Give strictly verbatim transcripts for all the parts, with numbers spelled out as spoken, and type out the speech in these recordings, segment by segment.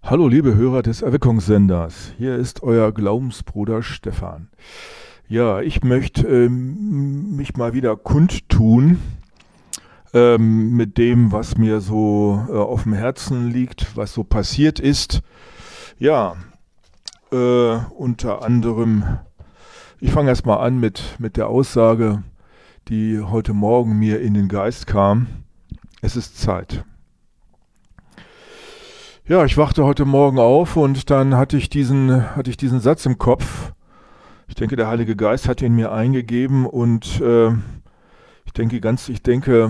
Hallo liebe Hörer des Erweckungssenders, hier ist euer Glaubensbruder Stefan. Ja, ich möchte ähm, mich mal wieder kundtun ähm, mit dem, was mir so äh, auf dem Herzen liegt, was so passiert ist. Ja, äh, unter anderem, ich fange erst mal an mit, mit der Aussage, die heute Morgen mir in den Geist kam. Es ist Zeit. Ja, ich wachte heute Morgen auf und dann hatte ich diesen, hatte ich diesen Satz im Kopf. Ich denke, der Heilige Geist hat ihn mir eingegeben und äh, ich denke ganz, ich denke,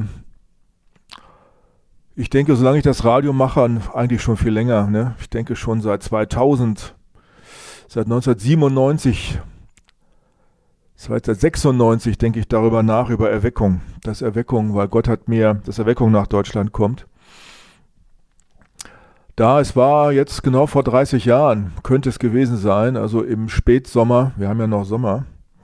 ich denke, solange ich das Radio mache, eigentlich schon viel länger, ne? Ich denke schon seit zweitausend, seit neunzehnhundertsiebenundneunzig, seit sechsundneunzig denke ich darüber nach, über Erweckung. Das Erweckung, weil Gott hat mir, dass Erweckung nach Deutschland kommt. Da, es war jetzt genau vor dreißig Jahren, könnte es gewesen sein, also im Spätsommer, wir haben ja noch Sommer,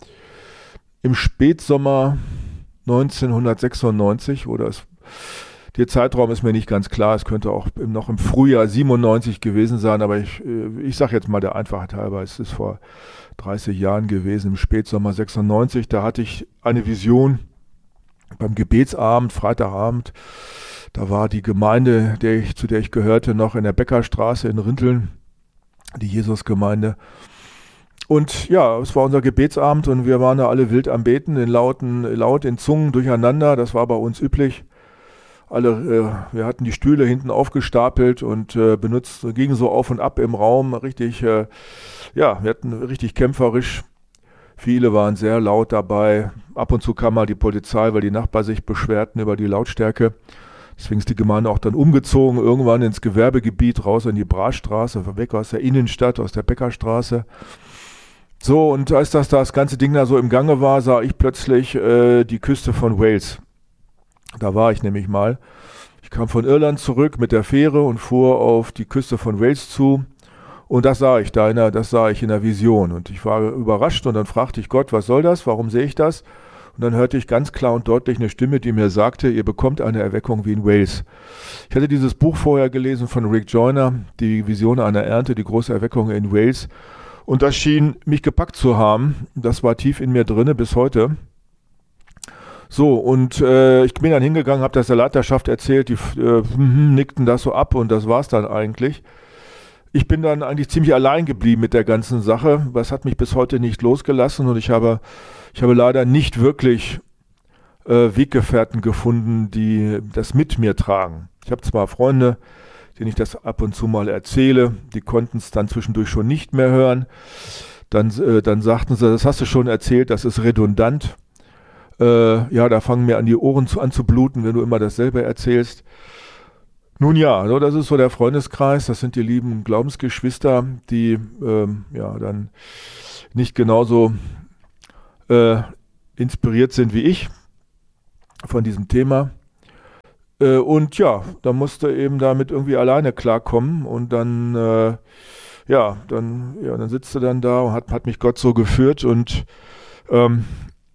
im Spätsommer neunzehnhundertsechsundneunzig, oder es, der Zeitraum ist mir nicht ganz klar, es könnte auch im, noch im Frühjahr siebenundneunzig gewesen sein, aber ich, ich sage jetzt mal der Einfachheit halber, es ist vor dreißig Jahren gewesen, im Spätsommer sechsundneunzig, da hatte ich eine Vision beim Gebetsabend, Freitagabend. Da war die Gemeinde, der ich, zu der ich gehörte, noch in der Bäckerstraße in Rinteln, die Jesusgemeinde. Und ja, es war unser Gebetsabend und wir waren da alle wild am Beten, in lauten, laut in Zungen durcheinander. Das war bei uns üblich. Alle, äh, wir hatten die Stühle hinten aufgestapelt und äh, benutzt, gingen so auf und ab im Raum, richtig, äh, ja, wir hatten richtig kämpferisch. Viele waren sehr laut dabei. Ab und zu kam mal die Polizei, weil die Nachbarn sich beschwerten über die Lautstärke. Deswegen ist die Gemeinde auch dann umgezogen, irgendwann ins Gewerbegebiet, raus in die Brastraße, weg aus der Innenstadt, aus der Bäckerstraße. So, und als das, das ganze Ding da so im Gange war, sah ich plötzlich äh, die Küste von Wales. Da war ich nämlich mal. Ich kam von Irland zurück mit der Fähre und fuhr auf die Küste von Wales zu. Und das sah ich da, in der, das sah ich in der Vision. Und ich war überrascht und dann fragte ich Gott, was soll das? Warum sehe ich das? Und dann hörte ich ganz klar und deutlich eine Stimme, die mir sagte, ihr bekommt eine Erweckung wie in Wales. Ich hatte dieses Buch vorher gelesen von Rick Joyner, die Vision einer Ernte, die große Erweckung in Wales. Und das schien mich gepackt zu haben. Das war tief in mir drinne bis heute. So, und äh, ich bin dann hingegangen, habe das der Leiterschaft erzählt, die äh, nickten das so ab und das war's dann eigentlich. Ich bin dann eigentlich ziemlich allein geblieben mit der ganzen Sache. Das hat mich bis heute nicht losgelassen und ich habe, ich habe leider nicht wirklich äh, Weggefährten gefunden, die das mit mir tragen. Ich habe zwar Freunde, denen ich das ab und zu mal erzähle, die konnten es dann zwischendurch schon nicht mehr hören. Dann, äh, dann sagten sie, das hast du schon erzählt, das ist redundant. Äh, ja, da fangen mir an die Ohren zu, an zu bluten, wenn du immer dasselbe erzählst. Nun ja, also das ist so der Freundeskreis, das sind die lieben Glaubensgeschwister, die ähm, ja dann nicht genauso äh, inspiriert sind wie ich von diesem Thema. Äh, und ja, da musste eben damit irgendwie alleine klarkommen und dann, äh, ja, dann, ja, dann sitzt du dann da und hat, hat mich Gott so geführt und ähm,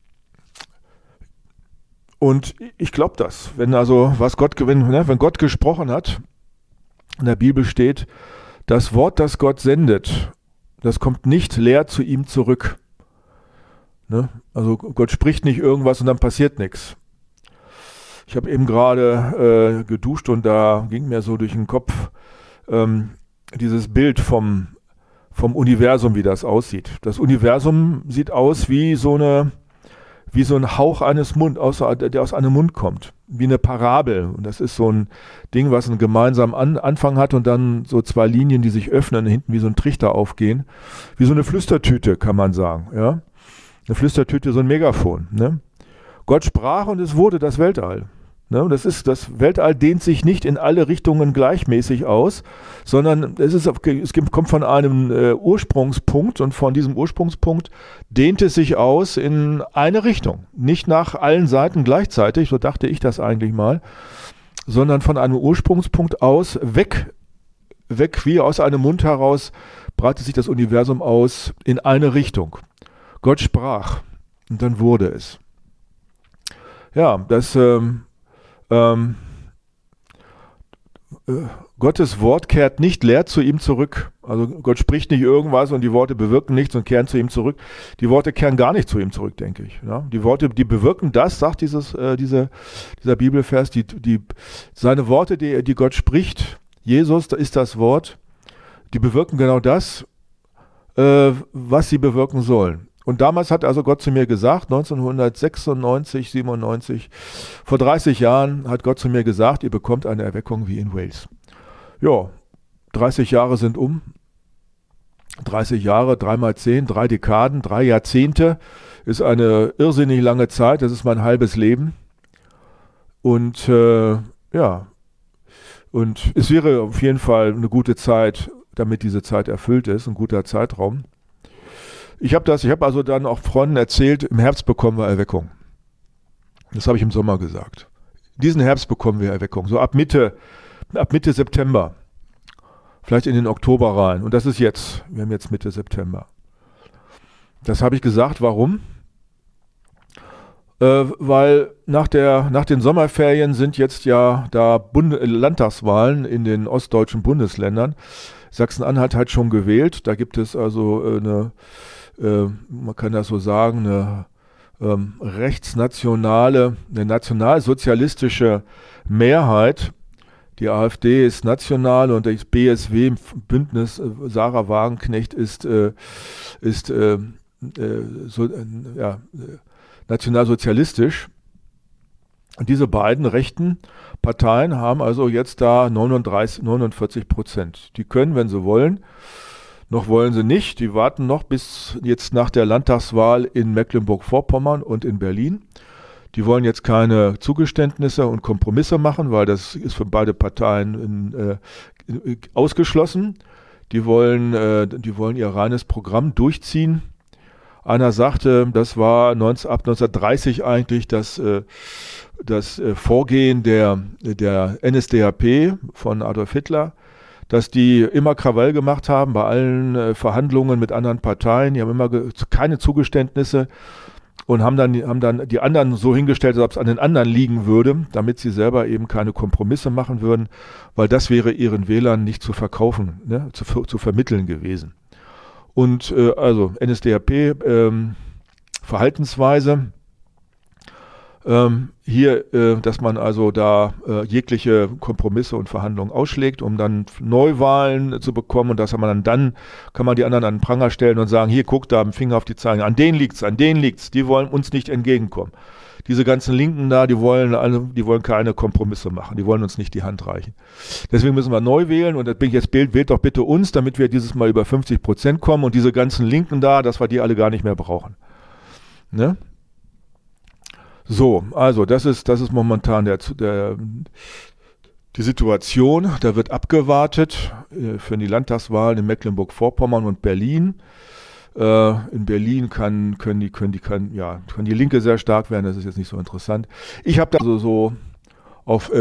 Und ich glaube das, wenn also was Gott, wenn, ne, wenn Gott gesprochen hat, in der Bibel steht, das Wort, das Gott sendet, das kommt nicht leer zu ihm zurück. Ne? Also Gott spricht nicht irgendwas und dann passiert nichts. Ich habe eben gerade äh, geduscht und da ging mir so durch den Kopf ähm, dieses Bild vom, vom Universum, wie das aussieht. Das Universum sieht aus wie so eine wie so ein Hauch eines Mund, aus, der aus einem Mund kommt, wie eine Parabel. Und das ist so ein Ding, was einen gemeinsamen An- Anfang hat und dann so zwei Linien, die sich öffnen, hinten wie so ein Trichter aufgehen. Wie so eine Flüstertüte, kann man sagen. Ja? Eine Flüstertüte, so ein Megafon. Ne? Gott sprach und es wurde das Weltall. Ne? Und das ist, das Weltall dehnt sich nicht in alle Richtungen gleichmäßig aus, sondern es, ist, es kommt von einem äh, Ursprungspunkt und von diesem Ursprungspunkt dehnt es sich aus in eine Richtung. Nicht nach allen Seiten gleichzeitig, so dachte ich das eigentlich mal, sondern von einem Ursprungspunkt aus weg, weg wie aus einem Mund heraus breitet sich das Universum aus in eine Richtung. Gott sprach und dann wurde es. Ja, das ähm, Ähm, Gottes Wort kehrt nicht leer zu ihm zurück. Also Gott spricht nicht irgendwas und die Worte bewirken nichts und kehren zu ihm zurück. Die Worte kehren gar nicht zu ihm zurück, denke ich. Ja? Die Worte, die bewirken das, sagt dieses, äh, diese, dieser Bibelvers, die, die, seine Worte, die, die Gott spricht, Jesus, da ist das Wort, die bewirken genau das, äh, was sie bewirken sollen. Und damals hat also Gott zu mir gesagt, neunzehnhundertsechsundneunzig, siebenundneunzig, vor dreißig Jahren hat Gott zu mir gesagt, ihr bekommt eine Erweckung wie in Wales. Ja, dreißig Jahre sind um. dreißig Jahre, drei mal zehn, drei Dekaden, drei Jahrzehnte ist eine irrsinnig lange Zeit. Das ist mein halbes Leben. Und äh, ja, und es wäre auf jeden Fall eine gute Zeit, damit diese Zeit erfüllt ist, ein guter Zeitraum. Ich habe das, ich habe also dann auch Freunden erzählt, im Herbst bekommen wir Erweckung. Das habe ich im Sommer gesagt. Diesen Herbst bekommen wir Erweckung, so ab Mitte, ab Mitte September. Vielleicht in den Oktober rein. Und das ist jetzt, wir haben jetzt Mitte September. Das habe ich gesagt, warum? Äh, weil nach, der, nach den Sommerferien sind jetzt ja da Bund- Landtagswahlen in den ostdeutschen Bundesländern. Sachsen-Anhalt hat schon gewählt, da gibt es also äh, eine, äh, man kann das so sagen, eine ähm, rechtsnationale, eine nationalsozialistische Mehrheit. Die AfD ist national und das B S W, Bündnis äh, Sarah Wagenknecht, ist, äh, ist äh, äh, so, äh, ja, nationalsozialistisch. Und diese beiden rechten Parteien haben also jetzt da neununddreißig, neunundvierzig Prozent. Die können, wenn sie wollen, noch wollen sie nicht. Die warten noch bis jetzt nach der Landtagswahl in Mecklenburg-Vorpommern und in Berlin. Die wollen jetzt keine Zugeständnisse und Kompromisse machen, weil das ist für beide Parteien äh, ausgeschlossen. Die wollen, äh, die wollen ihr reines Programm durchziehen. Einer sagte, das war neunzehn, ab neunzehnhundertdreißig eigentlich das, äh, das äh, Vorgehen der, der N S D A P von Adolf Hitler, dass die immer Krawall gemacht haben bei allen äh, Verhandlungen mit anderen Parteien. Die haben immer ge- keine Zugeständnisse und haben dann, haben dann die anderen so hingestellt, als ob es an den anderen liegen würde, damit sie selber eben keine Kompromisse machen würden, weil das wäre ihren Wählern nicht zu verkaufen, ne, zu, zu vermitteln gewesen. Und äh, also N S D A P, ähm, Verhaltensweise, ähm, hier, äh, dass man also da äh, jegliche Kompromisse und Verhandlungen ausschlägt, um dann Neuwahlen zu bekommen. Und das kann man dann, dann kann man die anderen an den Pranger stellen und sagen, hier, guck da, mit dem Finger auf die Zeigen, an denen liegt's, an denen liegt's, die wollen uns nicht entgegenkommen. Diese ganzen Linken da, die wollen, alle, die wollen keine Kompromisse machen, die wollen uns nicht die Hand reichen. Deswegen müssen wir neu wählen und das bin ich jetzt, wählt, wählt doch bitte uns, damit wir dieses Mal über fünfzig Prozent kommen und diese ganzen Linken da, dass wir die alle gar nicht mehr brauchen. Ne? So, also das ist, das ist momentan der, der, die Situation. Da wird abgewartet äh, für die Landtagswahlen in Mecklenburg-Vorpommern und Berlin. Äh, in Berlin kann, können die, können die, kann, ja, kann die Linke sehr stark werden, das ist jetzt nicht so interessant. Ich habe da also so auf